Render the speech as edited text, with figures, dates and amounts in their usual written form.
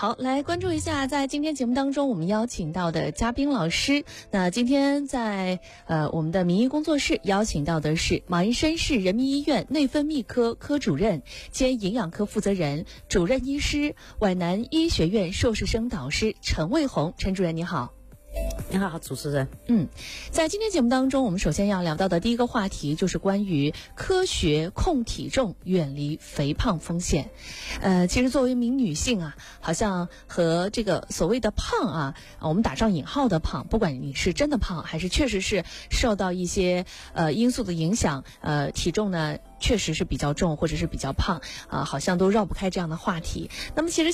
好，来关注一下，在今天节目当中我们邀请到的嘉宾老师。那今天在我们的民医工作室邀请到的是马鞍山市人民医院内分泌科科主任兼营养科负责人、主任医师、皖南医学院硕士生导师陈卫红。陈主任你好。 你好，主持人。 在今天节目当中，我们首先要聊到的第一个话题就是关于科学控体重，远离肥胖风险。其实作为一名女性啊，好像和这个所谓的胖啊，我们打上引号的胖，不管你是真的胖，还是确实是受到一些因素的影响，体重呢确实是比较重或者是比较胖好像都绕不开这样的话题。那么其实